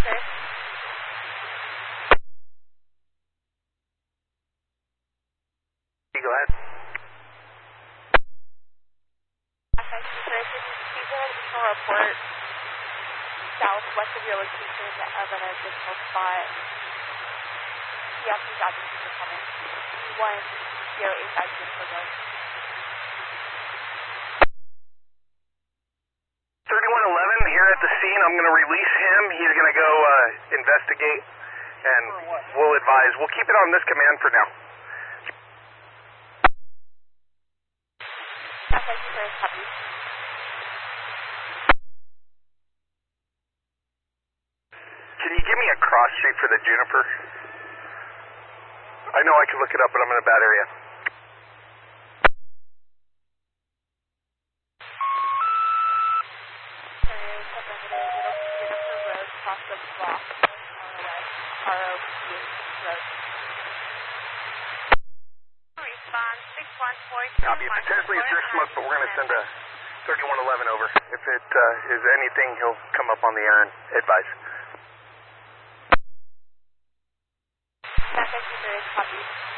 Go ahead. Report southwest of your location of an additional spot. Yes, we got this is coming. 1085 for those. 3111 here at the scene. I'm going to release him. He's going to go investigate, and we'll advise. We'll keep it on this command for now. Can you give me a cross street for the Juniper? I know I can look it up, but I'm in a bad area. Copy. Potentially it's your smoke, but we're going to send a 3111 over. If it is anything, he'll come up on the air and advise. Copy.